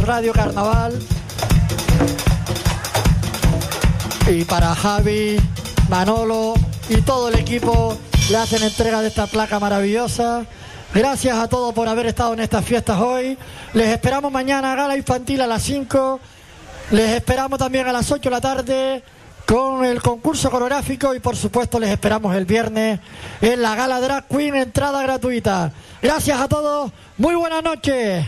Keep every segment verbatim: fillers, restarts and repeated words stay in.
Radio Carnaval. Y para Javi, Manolo y todo el equipo le hacen entrega de esta placa maravillosa. Gracias a todos por haber estado en estas fiestas hoy. Les esperamos mañana a gala infantil a las cinco. Les esperamos también a las ocho de la tarde con el concurso coreográfico y por supuesto les esperamos el viernes en la gala Drag Queen, entrada gratuita. Gracias a todos, muy buenas noches.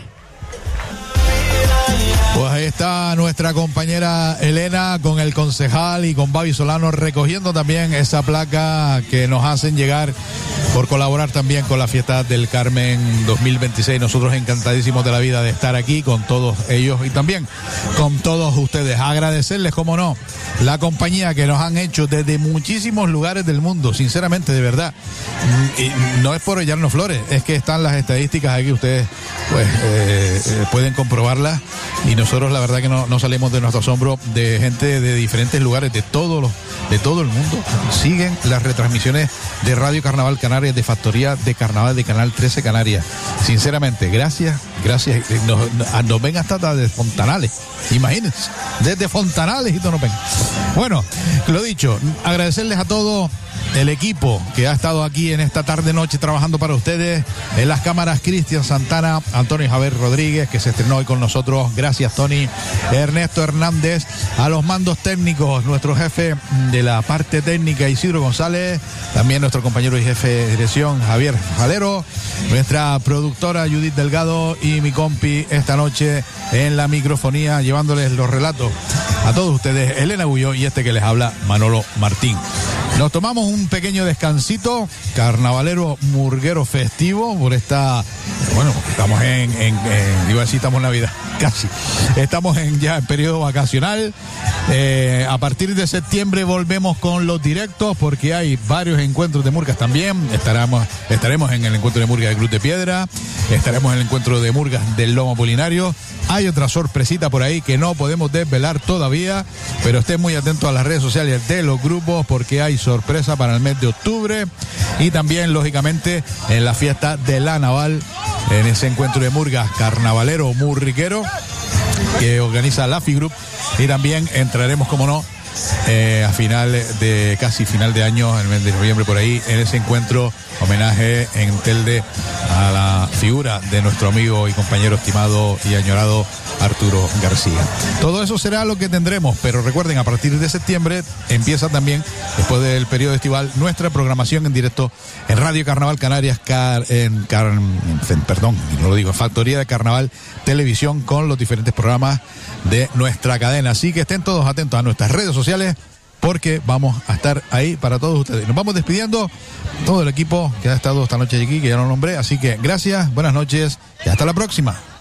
Pues ahí está nuestra compañera Elena con el concejal y con Babi Solano recogiendo también esa placa que nos hacen llegar por colaborar también con la fiesta del Carmen dos mil veintiséis. Nosotros encantadísimos de la vida de estar aquí con todos ellos y también con todos ustedes. Agradecerles, como no, la compañía que nos han hecho desde muchísimos lugares del mundo, sinceramente, de verdad. Y no es por echarnos flores, es que están las estadísticas aquí, ustedes pues eh, eh, pueden comprobarlas. Y nosotros la verdad que no, no salimos de nuestro asombro de gente de diferentes lugares, de todos los, de todo el mundo. Siguen las retransmisiones de Radio Carnaval Canarias, de Factoría de Carnaval de Canal trece Canarias. Sinceramente, gracias, gracias. Nos, nos ven hasta desde Fontanales, imagínense, desde Fontanales y todo nos ven. Bueno, lo dicho, agradecerles a todos el equipo que ha estado aquí en esta tarde noche trabajando para ustedes. En las cámaras, Cristian Santana, Antonio Javier Rodríguez, que se estrenó hoy con nosotros. Gracias, Tony. Ernesto Hernández. A los mandos técnicos, nuestro jefe de la parte técnica, Isidro González. También nuestro compañero y jefe de dirección, Javier Jalero. Nuestra productora, Judith Delgado. Y mi compi esta noche en la microfonía, llevándoles los relatos a todos ustedes, Elena Gulló y este que les habla, Manolo Martín. Nos tomamos un pequeño descansito carnavalero, murguero, festivo por esta, bueno, estamos en, en, en iba a decir estamos en Navidad, casi, estamos en ya en periodo vacacional. Eh, a partir de septiembre volvemos con los directos porque hay varios encuentros de murgas también. Estaremos, estaremos en el encuentro de murgas del Cruz de Piedra, estaremos en el encuentro de murgas del Lomo Apolinario. Hay otra sorpresita por ahí que no podemos desvelar todavía, pero estén muy atentos a las redes sociales de los grupos porque hay sorpresa para el mes de octubre y también, lógicamente, en la fiesta de la Naval, en ese encuentro de murgas carnavalero murriquero que organiza la F I Group, y también entraremos, como no, eh, a final de, casi final de año, en el mes de noviembre por ahí, en ese encuentro homenaje en Telde a la figura de nuestro amigo y compañero estimado y añorado Arturo García. Todo eso será lo que tendremos, pero recuerden, a partir de septiembre empieza también, después del periodo estival, nuestra programación en directo en Radio Carnaval Canarias, car, en, car, en, perdón, no lo digo, en Factoría de Carnaval Televisión, con los diferentes programas de nuestra cadena. Así que estén todos atentos a nuestras redes sociales porque vamos a estar ahí para todos ustedes. Nos vamos despidiendo, todo el equipo que ha estado esta noche aquí, que ya lo nombré, así que gracias, buenas noches y hasta la próxima.